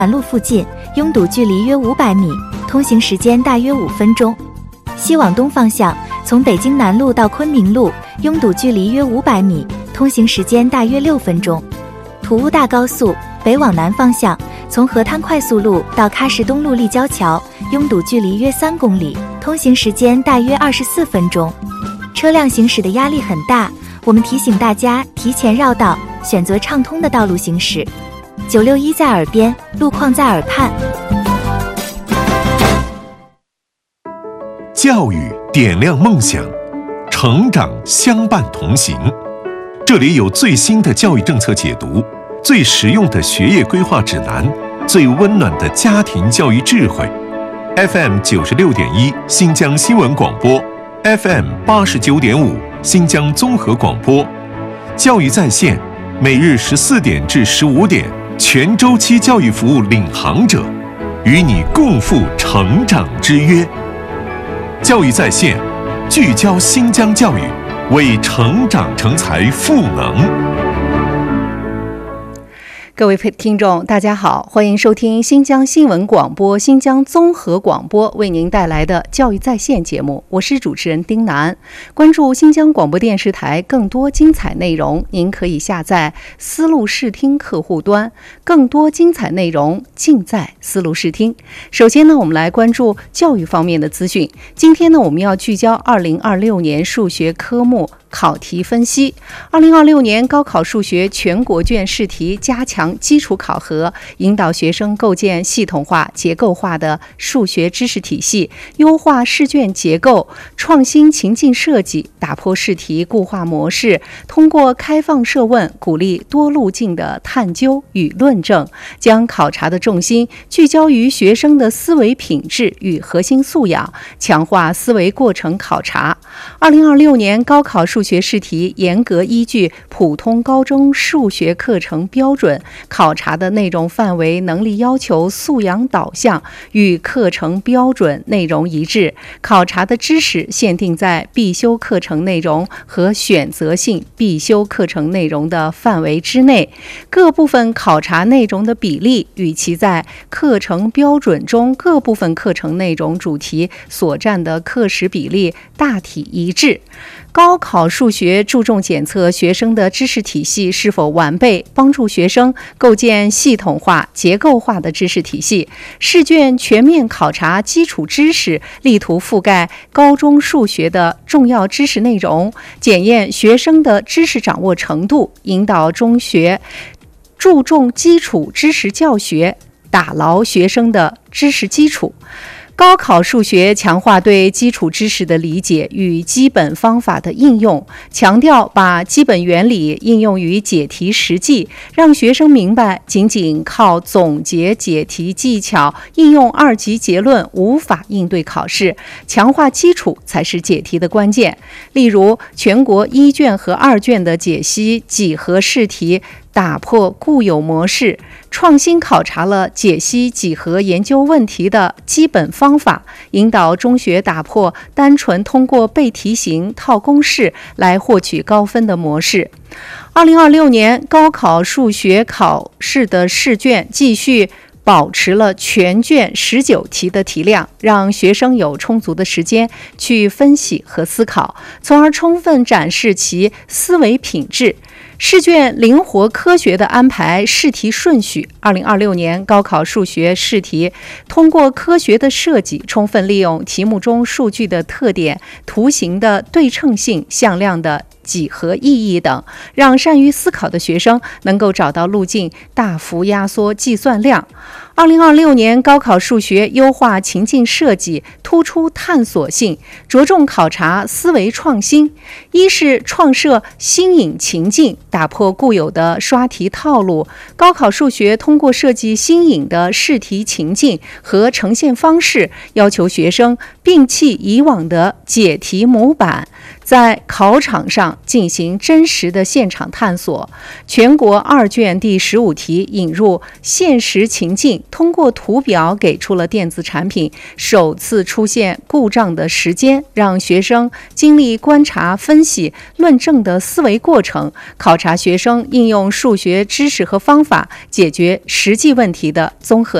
南路附近，拥堵距离约500米，通行时间大约5分钟。西往东方向，从北京南路到昆明路，拥堵距离约500米，通行时间大约6分钟。土乌大高速北往南方向，从河滩快速路到喀什东路立交桥，拥堵距离约3公里，通行时间大约24分钟。车辆行驶的压力很大，我们提醒大家提前绕道，选择畅通的道路行驶。961在耳边，路况在耳畔。 教育点亮梦想，成长相伴同行。这里有最新的教育政策解读，最实用的学业规划指南，最温暖的家庭教育智慧。FM 96.1新疆新闻广播， FM 89.5新疆综合广播。教育在线，每日14点至15点，全周期教育服务领航者，与你共赴成长之约。教育在线，聚焦新疆教育，为成长成才赋能。 各位听众大家好，欢迎收听新疆新闻广播、新疆综合广播为您带来的教育在线节目，我是主持人丁楠。关注新疆广播电视台更多精彩内容，您可以下载丝路视听客户端，更多精彩内容尽在丝路视听。首先呢，我们来关注教育方面的资讯。今天呢，我们要聚焦2026年数学科目考题分析。2026年高考数学全国卷试题加强基础考核，引导学生构建系统化、结构化的数学知识体系，优化试卷结构，创新情境设计，打破试题固化模式，通过开放设问，鼓励多路径的探究与论证，将考察的重心聚焦于学生的思维品质与核心素养，强化思维过程考察。2026年高考数学试题严格依据普通高中数学课程标准，考察的内容范围、能力要求、素养导向与课程标准内容一致，考察的知识限定在必修课程内容和选择性必修课程内容的范围之内，各部分考察内容的比例与其在课程标准中各部分课程内容主题所占的课时比例大体一致。高考数学注重检测学生的知识体系是否完备，帮助学生构建系统化、结构化的知识体系。试卷全面考察基础知识，力图覆盖高中数学的重要知识内容，检验学生的知识掌握程度，引导中学注重基础知识教学，打牢学生的知识基础。高考数学强化对基础知识的理解与基本方法的应用，强调把基本原理应用于解题实际，让学生明白仅仅靠总结解题技巧、应用2级结论无法应对考试，强化基础才是解题的关键。例如，全国1卷和2卷的解析几何试题打破固有模式，创新考察了解析几何研究问题的基本方法，引导中学打破单纯通过背题型、套公式来获取高分的模式。2026年高考数学考试的试卷继续保持了全卷19题的题量，让学生有充足的时间去分析和思考，从而充分展示其思维品质。试卷灵活科学地安排试题顺序。2026年高考数学试题通过科学的设计，充分利用题目中数据的特点、图形的对称性、向量的几何意义等，让善于思考的学生能够找到路径，大幅压缩计算量。2026年高考数学优化情境设计，突出探索性，着重考察思维创新。一是创设新颖情境，打破固有的刷题套路。高考数学通过设计新颖的试题情境和呈现方式，要求学生摒弃以往的解题模板，在考场上进行真实的现场探索。全国2卷第15题引入现实情境并通过图表给出了电子产品首次出现故障的时间，让学生经历观察、分析、论证的思维过程，考察学生应用数学知识和方法解决实际问题的综合